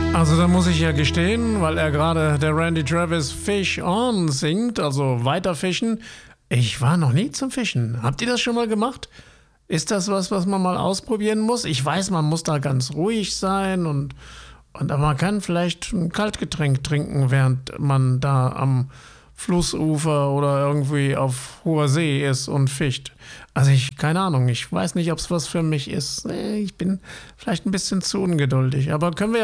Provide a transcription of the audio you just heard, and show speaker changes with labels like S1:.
S1: Also da muss ich ja gestehen, weil er gerade der Randy Travis Fish On singt, also weiter fischen. Ich war noch nie zum Fischen. Habt ihr das schon mal gemacht? Ist das was man mal ausprobieren muss? Ich weiß, man muss da ganz ruhig sein und aber man kann vielleicht ein Kaltgetränk trinken, während man da am Flussufer oder irgendwie auf hoher See ist und fischt. Also keine Ahnung, ich weiß nicht, ob es was für mich ist. Ich bin vielleicht ein bisschen zu ungeduldig, aber können wir ja